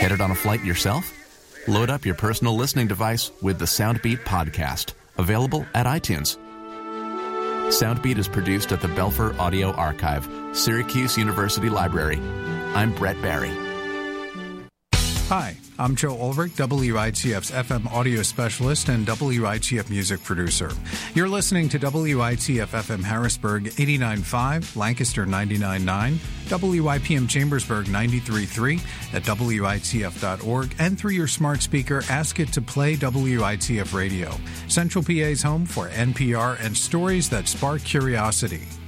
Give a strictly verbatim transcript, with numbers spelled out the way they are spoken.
Headed on a flight yourself? Load up your personal listening device with the Soundbeat podcast, available at iTunes. Soundbeat is produced at the Belfer Audio Archive, Syracuse University Library. I'm Brett Barry. Hi, I'm Joe Ulrich, W I T F's F M audio specialist and W I T F music producer. You're listening to W I T F F M Harrisburg eighty-nine point five, Lancaster ninety-nine point nine, W I P M Chambersburg ninety-three point three, at W I T F dot org, and through your smart speaker, ask it to play W I T F Radio, Central P A's home for N P R and stories that spark curiosity.